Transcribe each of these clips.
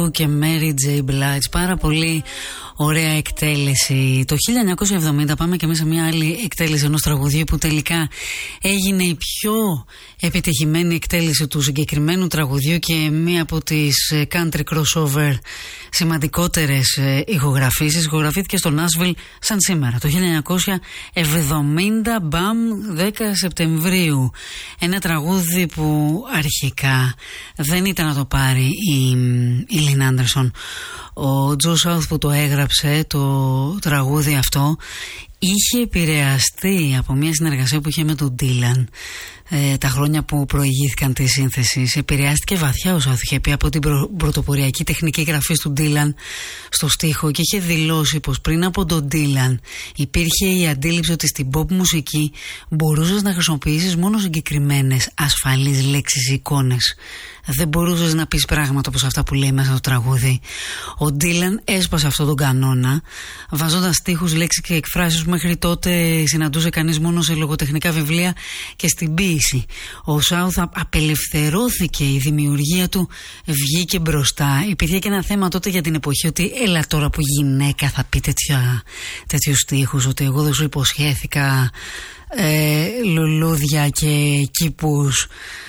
και Mary J. Blige. Πάρα πολύ ωραία εκτέλεση. Το 1970 πάμε και μέσα μια άλλη εκτέλεση ενός τραγουδιού που τελικά έγινε η πιο επιτυχημένη εκτέλεση του συγκεκριμένου τραγουδιού και μία από τις country crossover σημαντικότερες ηχογραφήσεις. Ηχογραφήθηκε στο Nashville σαν σήμερα το 1970, μπαμ, 10 Σεπτεμβρίου. Ένα τραγούδι που αρχικά δεν ήταν να το πάρει η Lynn Anderson. Ο Joe South που το έγραψε το τραγούδι αυτό είχε επηρεαστεί από μια συνεργασία που είχε με τον Dylan τα χρόνια που προηγήθηκαν τη σύνθεση. Επηρεάστηκε βαθιά ο South, είχε πει, από την πρωτοποριακή τεχνική γραφή του Dylan στο στίχο και είχε δηλώσει πως πριν από τον Dylan υπήρχε η αντίληψη ότι στην pop μουσική μπορούσες να χρησιμοποιήσεις μόνο συγκεκριμένες ασφαλείς λέξεις ή εικόνες. Δεν μπορούσες να πεις πράγματα όπως αυτά που λέει μέσα στο τραγούδι. Ο Dylan έσπασε αυτόν τον κανόνα, βάζοντας στίχους, λέξεις και εκφράσεις που μέχρι τότε συναντούσε κανείς μόνο σε λογοτεχνικά βιβλία και στην ποίηση. Ο South απελευθερώθηκε, η δημιουργία του βγήκε μπροστά. Υπήρχε και ένα θέμα τότε για την εποχή ότι έλα τώρα που γυναίκα θα πει τέτοιους στίχους, ότι εγώ δεν σου υποσχέθηκα λουλούδια και κήπους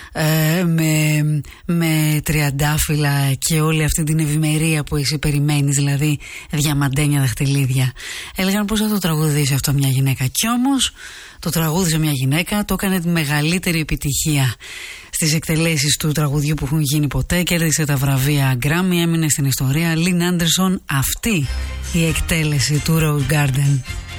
με τριαντάφυλλα και όλη αυτή την ευημερία που εσύ περιμένεις, δηλαδή διαμαντένια δαχτυλίδια. Έλεγαν πως θα το τραγουδήσει αυτό μια γυναίκα, κι όμως το τραγούδισε μια γυναίκα, το έκανε τη μεγαλύτερη επιτυχία στις εκτελέσεις του τραγουδιού που έχουν γίνει ποτέ, κέρδισε τα βραβεία Grammy, έμεινε στην ιστορία. Lynn Anderson, αυτή η εκτέλεση του Rose Garden.